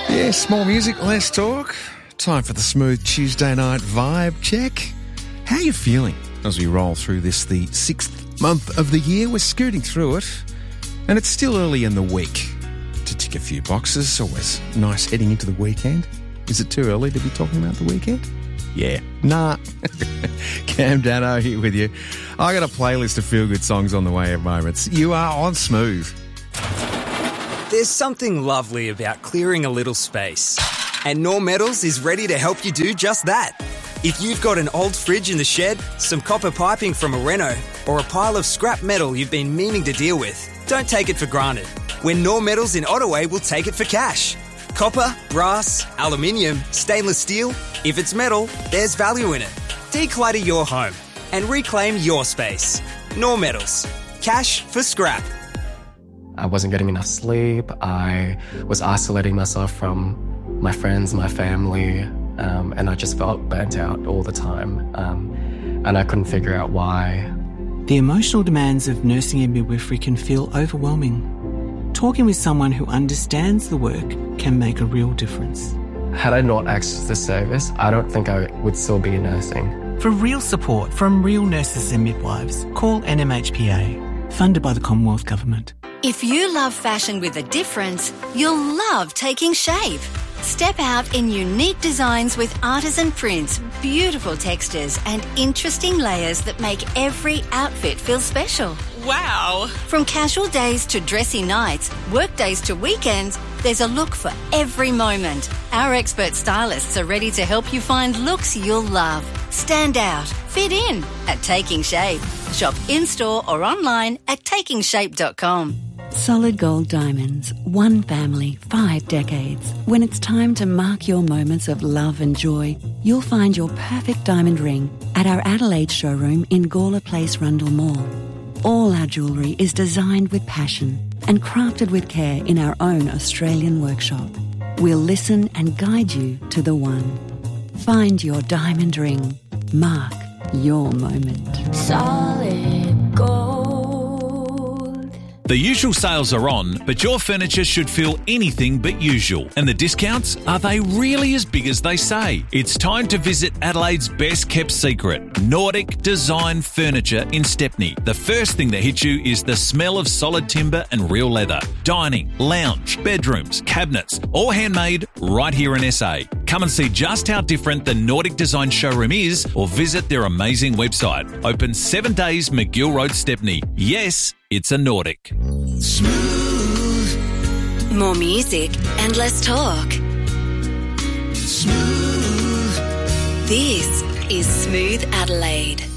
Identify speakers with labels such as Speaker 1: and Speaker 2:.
Speaker 1: Yes, more music, less talk. Time for the Smooth Tuesday night vibe check. How are you feeling as we roll through this, the 6th month of the year? We're scooting through it, and it's still early in the week to tick a few boxes. Always nice heading into the weekend. Is it too early to be talking about the weekend? Yeah. Nah. Cam Dano here with you. I got a playlist of feel-good songs on the way at moments. You are on Smooth.
Speaker 2: There's something lovely about clearing a little space. And Knorr Metals is ready to help you do just that. If you've got an old fridge in the shed, some copper piping from a reno, or a pile of scrap metal you've been meaning to deal with, don't take it for granted. When Knorr Metals in Ottaway will take it for cash. Copper, brass, aluminium, stainless steel. If it's metal, there's value in it. Declutter your home and reclaim your space. Knorr Metals. Cash for scrap.
Speaker 3: I wasn't getting enough sleep. I was isolating myself from my friends, my family, and I just felt burnt out all the time. And I couldn't figure out why.
Speaker 4: The emotional demands of nursing and midwifery can feel overwhelming. Talking with someone who understands the work can make a real difference.
Speaker 3: Had I not accessed this service, I don't think I would still be nursing.
Speaker 4: For real support from real nurses and midwives, call NMHPA, funded by the Commonwealth Government.
Speaker 5: If you love fashion with a difference, you'll love Taking Shape. Step out in unique designs with artisan prints, beautiful textures and interesting layers that make every outfit feel special.
Speaker 6: Wow!
Speaker 5: From casual days to dressy nights, work days to weekends, there's a look for every moment. Our expert stylists are ready to help you find looks you'll love. Stand out, fit in at Taking Shape. Shop in-store or online at takingshape.com.
Speaker 7: Solid Gold Diamonds, one family, 5 decades. When it's time to mark your moments of love and joy, you'll find your perfect diamond ring at our Adelaide showroom in Gawler Place, Rundle Mall. All our jewellery is designed with passion and crafted with care in our own Australian workshop. We'll listen and guide you to the one. Find your diamond ring. Mark your moment.
Speaker 8: Solid Gold.
Speaker 9: The usual sales are on, but your furniture should feel anything but usual. And the discounts, are they really as big as they say? It's time to visit Adelaide's best kept secret, Nordic Design Furniture in Stepney. The first thing that hits you is the smell of solid timber and real leather. Dining, lounge, bedrooms, cabinets, all handmade right here in SA. Come and see just how different the Nordic Design showroom is, or visit their amazing website. Open 7 days, McGill Road, Stepney. Yes, it's a Nordic.
Speaker 1: Smooth.
Speaker 5: More music and less talk.
Speaker 1: Smooth.
Speaker 5: This is Smooth Adelaide.